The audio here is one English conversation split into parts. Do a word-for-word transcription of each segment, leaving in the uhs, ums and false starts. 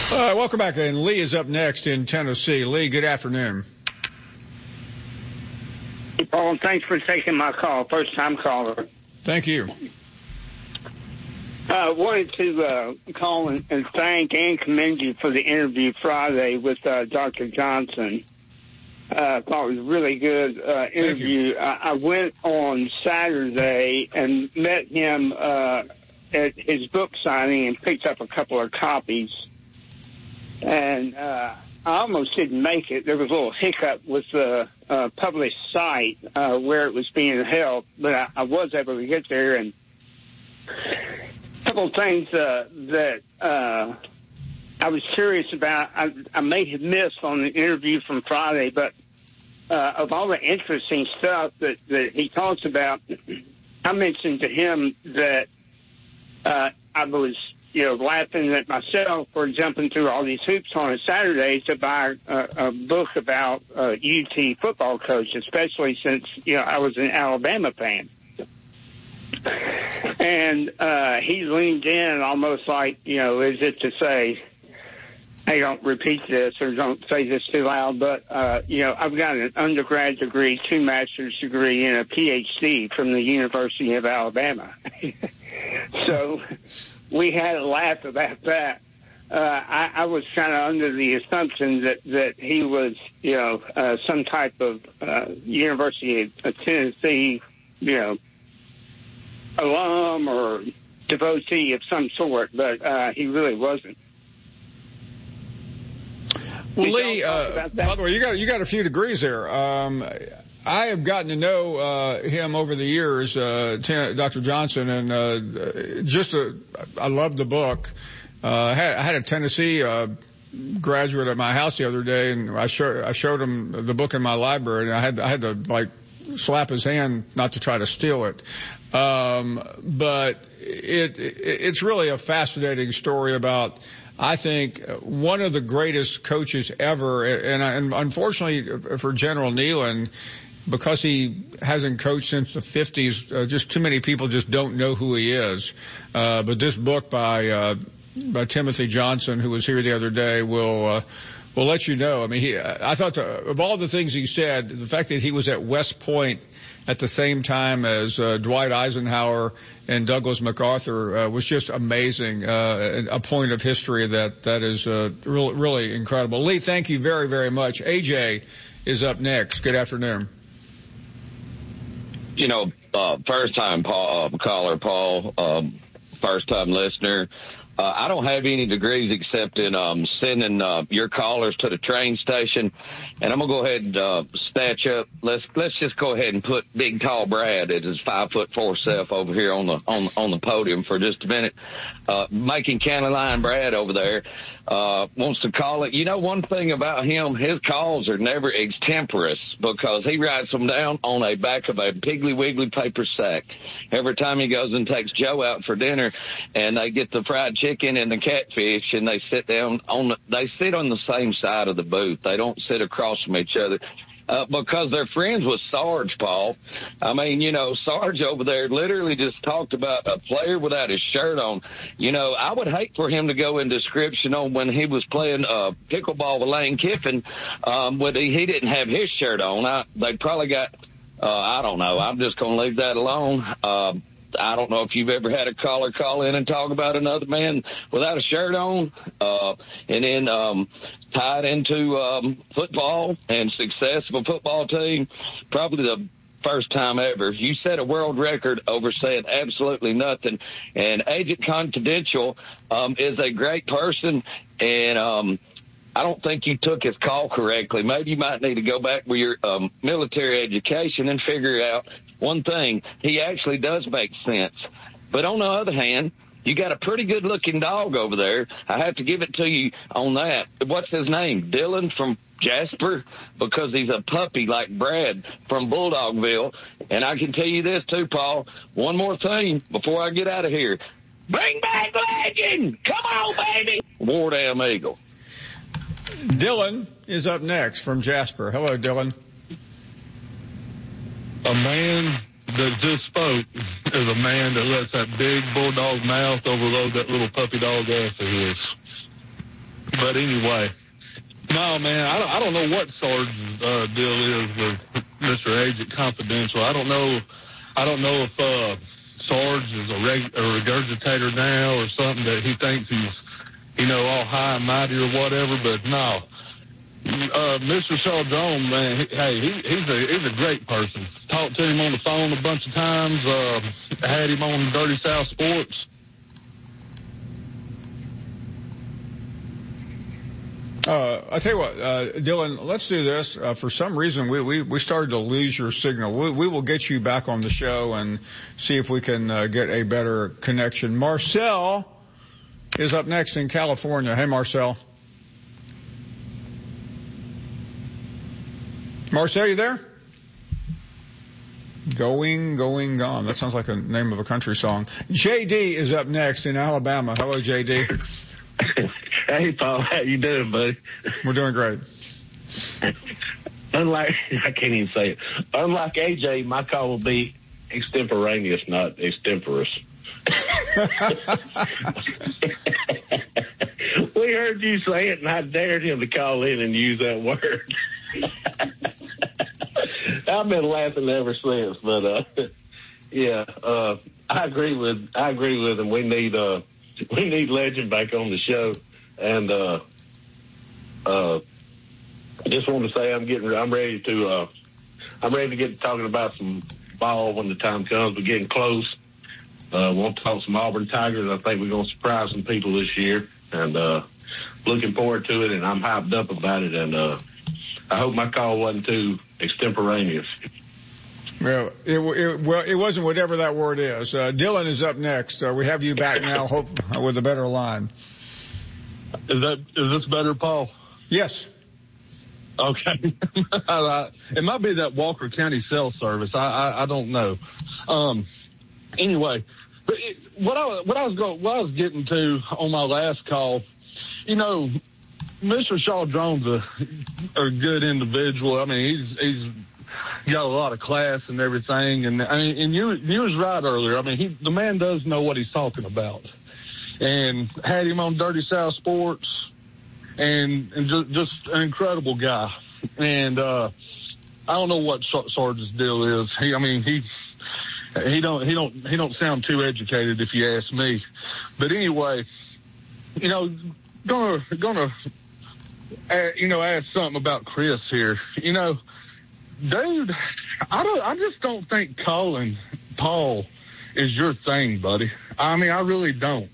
Uh, welcome back. And Lee is up next in Tennessee. Lee, good afternoon. Paul, thanks for taking my call. First time caller. Thank you. I uh, wanted to uh, call and, and thank and commend you for the interview Friday with uh, Doctor Johnson. I uh, thought it was a really good uh, interview. I, I went on Saturday and met him uh, at his book signing and picked up a couple of copies. And uh, I almost didn't make it. There was a little hiccup with the uh, published site uh, where it was being held, but I, I was able to get there. And a couple of things uh, that uh, I was curious about, I, I may have missed on the interview from Friday, but uh, of all the interesting stuff that, that he talks about, I mentioned to him that uh, I was, you know, laughing at myself for jumping through all these hoops on a Saturday to buy a, a book about uh, U T football coach, especially since, you know, I was an Alabama fan. And uh, he leaned in almost like, you know, as if to say, hey, don't repeat this or don't say this too loud. But, uh, you know, I've got an undergrad degree, two master's degree, and a P H D from the University of Alabama. So we had a laugh about that. Uh, I, I was kind of under the assumption that, that he was, you know, uh, some type of uh, University of Tennessee, you know, alum or devotee of some sort, but uh, he really wasn't. Well, Lee, uh, by the way, you got you got a few degrees there. Um, I have gotten to know uh, him over the years, uh, Doctor Johnson, and uh, just a, I love the book. Uh, I, had, I had a Tennessee uh, graduate at my house the other day, and I, show, I showed him the book in my library, and I had I had to like slap his hand not to try to steal it. Um, but it, it it's really a fascinating story about, I think, one of the greatest coaches ever. And, and unfortunately for General Neyland, because he hasn't coached since the fifties, uh, just too many people just don't know who he is. Uh, but this book by, uh, by Timothy Johnson, who was here the other day, will, uh, will let you know. I mean, he, I thought to, of all the things he said, the fact that he was at West Point at the same time as uh, Dwight Eisenhower and Douglas MacArthur uh, was just amazing. Uh, a point of history that that is uh, really, really incredible. Lee, thank you very, very much. A J is up next. Good afternoon. You know, uh, first time Paul, uh, caller, Paul, um, first time listener. Uh, I don't have any degrees except in um, sending uh, your callers to the train station, and I'm gonna go ahead and uh, snatch up. Let's let's just go ahead and put Big Tall Brad at his five foot four self over here on the on on the podium for just a minute. Uh, making County Line Brad over there uh, wants to call it. You know, one thing about him, his calls are never extemporaneous because he writes them down on a back of a Piggly Wiggly paper sack every time he goes and takes Joe out for dinner, and they get the fried chicken and the catfish, and they sit down on the, they sit on the same side of the booth. They don't sit across from each other. Uh, because they're friends with Sarge, Paul. I mean, you know, Sarge over there literally just talked about a player without his shirt on. You know, I would hate for him to go in description on when he was playing uh, pickleball with Lane Kiffin, um, when he, he didn't have his shirt on. I, they probably got, uh, I don't know. I'm just going to leave that alone. Uh, I don't know if you've ever had a caller call in and talk about another man without a shirt on, uh, and then um, tied into um, football and success of a football team. Probably the first time ever. You set a world record over saying absolutely nothing. And Agent Confidential um, is a great person, and um, I don't think you took his call correctly. Maybe you might need to go back with your um, military education and figure out one thing. He actually does make sense. But on the other hand, you got a pretty good-looking dog over there. I have to give it to you on that. What's his name? Dylan from Jasper? Because he's a puppy like Brad from Bulldogville. And I can tell you this, too, Paul. One more thing before I get out of here. Bring back Legend! Come on, baby! War Damn Eagle. Dylan is up next from Jasper. Hello, Dylan. A man that just spoke is a man that lets that big bulldog mouth overload that little puppy dog ass of his. but anyway, no, man, I don't, I don't know what Sarge's uh, deal is with Mister Agent Confidential. I don't know. I don't know if uh, Sarge is a, reg- a regurgitator now or something that he thinks he's, you know, all high and mighty or whatever. But no, uh, Mister Shaw Drone, man, he, hey, he, he's a he's a great person. Talked to him on the phone a bunch of times. Uh, had him on Dirty South Sports. Uh, I tell you what, uh, Dylan, let's do this. Uh, for some reason, we, we, we started to lose your signal. We, we will get you back on the show and see if we can uh, get a better connection. Marcel is up next in California. Hey, Marcel. Marcel, you there? Going, going, gone. That sounds like a name of a country song. J D is up next in Alabama. Hello, J D. Hey, Paul, how you doing, buddy? We're doing great. Unlike, I can't even say it. Unlike A J, my call will be extemporaneous, not extemporous. We heard you say it, and I dared him to call in and use that word. I've been laughing ever since, but uh, yeah, uh, I agree with I agree with him. We need uh, we need Legend back on the show. And, uh, uh, I just want to say I'm getting, I'm ready to, uh, I'm ready to get talking about some ball when the time comes. We're getting close. Uh, want to talk some Auburn Tigers. I think we're going to surprise some people this year, and, uh, looking forward to it, and I'm hyped up about it. And, uh, I hope my call wasn't too extemporaneous. Well, it, it, well, it wasn't whatever that word is. Uh, Dylan is up next. Uh, we have you back now, hope with a better line. Is that is this better, Paul? Yes. Okay. It might be that Walker County cell service. I I, I don't know. Um. Anyway, but it, what I what I was going what I was getting to on my last call, you know, Mister Shaw Drone's a a good individual. I mean, he's he's got a lot of class and everything. And I mean, and you you was right earlier. I mean, he the man does know what he's talking about. And had him on Dirty South Sports, and, and just, just an incredible guy. And uh, I don't know what Sarge's deal is. He, I mean, he he don't he don't he don't sound too educated, if you ask me. But anyway, you know, gonna gonna uh, you know ask something about Chris here. You know, dude, I don't I just don't think calling Paul is your thing, buddy. I mean, I really don't.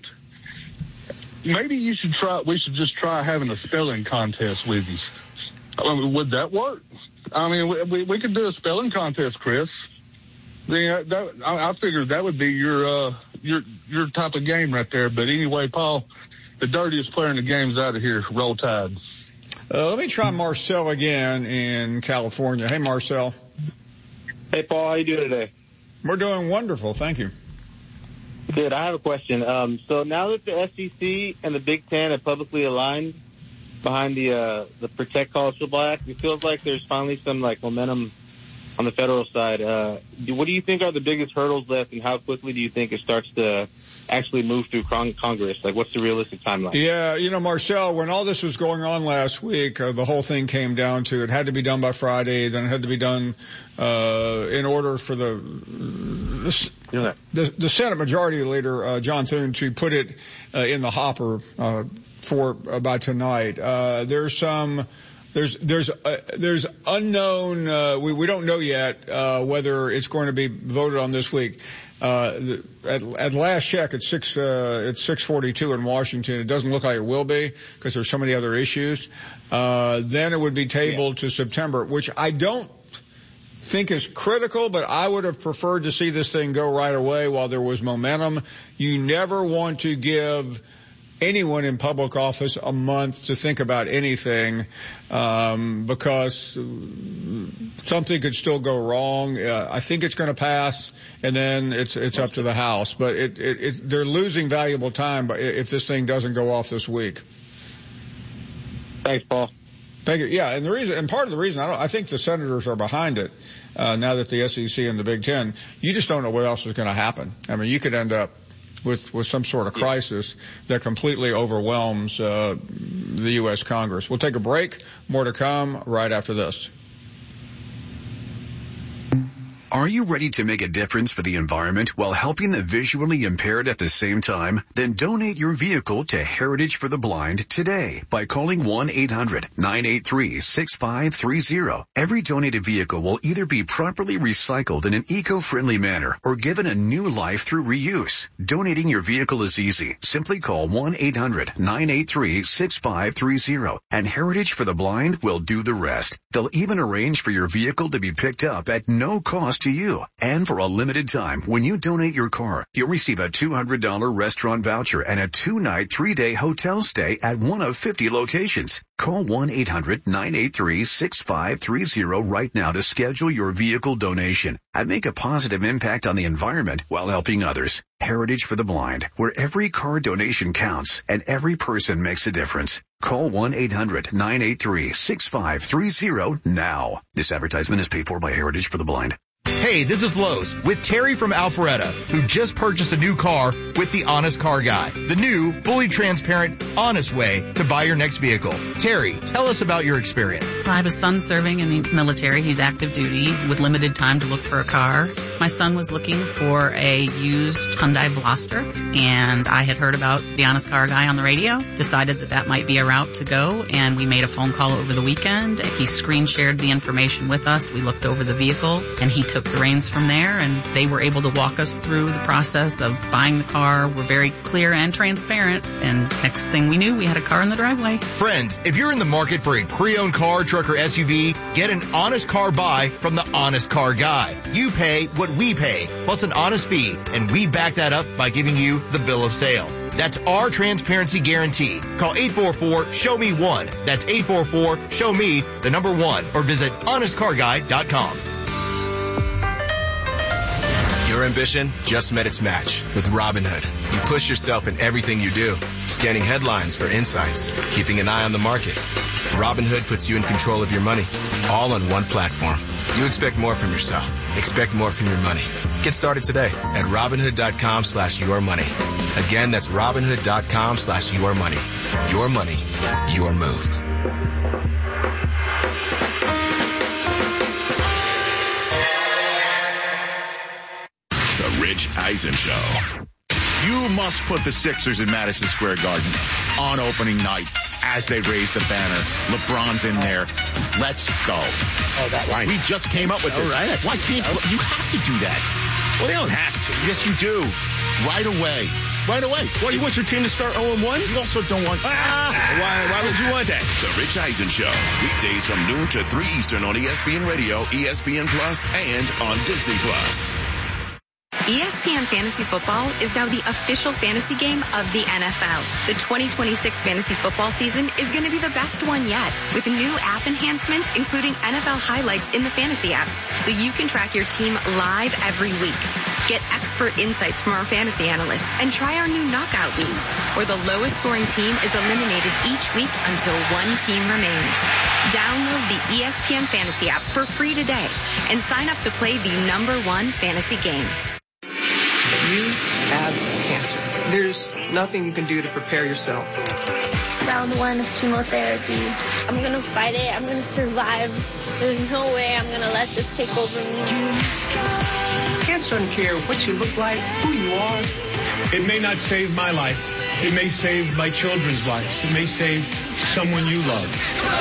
Maybe you should try, we should just try having a spelling contest with you. I mean, would that work? I mean, we, we, we could do a spelling contest, Chris. Yeah, that, I, I figured that would be your, uh, your, your type of game right there. But anyway, Paul, the dirtiest player in the game's out of here. Roll Tide. Uh, let me try Marcel again in California. Hey, Marcel. Hey, Paul, how you doing today? We're doing wonderful. Thank you. Good. I have a question. Um, so now that the S E C and the Big Ten have publicly aligned behind the uh, the Protect College Football Act, it feels like there's finally some like momentum on the federal side. Uh, do, what do you think are the biggest hurdles left, and how quickly do you think it starts to actually move through con- Congress? Like, what's the realistic timeline? Yeah, you know, Marcel, when all this was going on last week, uh, the whole thing came down to it had to be done by Friday, then it had to be done uh, in order for the the, yeah. the, the Senate Majority Leader, uh, John Thune, to put it uh, in the hopper uh, for uh, by tonight. Uh, there's some... There's there's uh, there's unknown. Uh, we we don't know yet uh, whether it's going to be voted on this week. Uh, the, at, at last check, it's six uh, it's six forty-two in Washington. It doesn't look like it will be because there's so many other issues. Uh, then it would be tabled yeah. to September, which I don't think is critical, but I would have preferred to see this thing go right away while there was momentum. You never want to give anyone in public office a month to think about anything, um, because something could still go wrong. Uh, I think it's going to pass, and then it's it's up to the House. But it, it, it, they're losing valuable time if this thing doesn't go off this week. Thanks, Paul. Thank you. Yeah, and the reason, and part of the reason, I don't, I think the senators are behind it. Uh, now that the S E C and the Big Ten, you just don't know what else is going to happen. I mean, you could end up with with some sort of crisis that completely overwhelms uh, the U S Congress. We'll take a break. More to come right after this. Are you ready to make a difference for the environment while helping the visually impaired at the same time? Then donate your vehicle to Heritage for the Blind today by calling one eight hundred nine eight three six five three zero. Every donated vehicle will either be properly recycled in an eco-friendly manner or given a new life through reuse. Donating your vehicle is easy. Simply call one eight hundred nine eight three six five three zero and Heritage for the Blind will do the rest. They'll even arrange for your vehicle to be picked up at no cost to you. And for a limited time, when you donate your car, you'll receive a two hundred dollars restaurant voucher and a two-night, three-day hotel stay at one of fifty locations. Call one eight hundred nine eight three six five three zero right now to schedule your vehicle donation and make a positive impact on the environment while helping others. Heritage for the Blind, where every car donation counts and every person makes a difference. Call one eight hundred nine eight three six five three zero now. This advertisement is paid for by Heritage for the Blind. Hey, this is Lowe's with Terry from Alpharetta, who just purchased a new car with the Honest Car Guy, the new, fully transparent, honest way to buy your next vehicle. Terry, tell us about your experience. I have a son serving in the military. He's active duty with limited time to look for a car. My son was looking for a used Hyundai Veloster, and I had heard about the Honest Car Guy on the radio, decided that that might be a route to go, and we made a phone call over the weekend. He screen shared the information with us. We looked over the vehicle, and he took the reins from there, and they were able to walk us through the process of buying the car. We're very clear and transparent, and next thing we knew, we had a car in the driveway. Friends, if you're in the market for a pre-owned car, truck, or S U V, get an honest car buy from the Honest Car Guy. You pay what we pay, plus an honest fee, and we back that up by giving you the bill of sale. That's our transparency guarantee. Call eight four four, show me one. That's eight four four, show me the number one, or visit honest car guy dot com. Your ambition just met its match with Robinhood. You push yourself in everything you do, scanning headlines for insights, keeping an eye on the market. Robinhood puts you in control of your money, all on one platform. You expect more from yourself. Expect more from your money. Get started today at Robinhood.com slash your money. Again, that's Robinhood.com slash your money. Your money, your move. The Rich Eisen Show. You must put the Sixers in Madison Square Garden on opening night as they raise the banner. LeBron's in there. Let's go. Oh, that line. We just came up with this. All right. Why can't you? You have to do that. Well, they don't have to. Yes, you do. Right away. Right away. Well, you want your team to start oh and one? You also don't want... Ah, why, why would you want that? The Rich Eisen Show. Weekdays from noon to three Eastern on E S P N Radio, E S P N Plus, and on Disney Plus. E S P N Fantasy Football is now the official fantasy game of the N F L. The twenty twenty-six fantasy football season is going to be the best one yet, with new app enhancements, including N F L highlights in the fantasy app, so you can track your team live every week. Get expert insights from our fantasy analysts and try our new knockout leagues, where the lowest scoring team is eliminated each week until one team remains. Download the E S P N Fantasy app for free today and sign up to play the number one fantasy game. You have cancer. There's nothing you can do to prepare yourself. Round one of chemotherapy. I'm going to fight it. I'm going to survive. There's no way I'm going to let this take over me. Cancer doesn't care what you look like, who you are. It may not save my life. It may save my children's lives. It may save someone you love.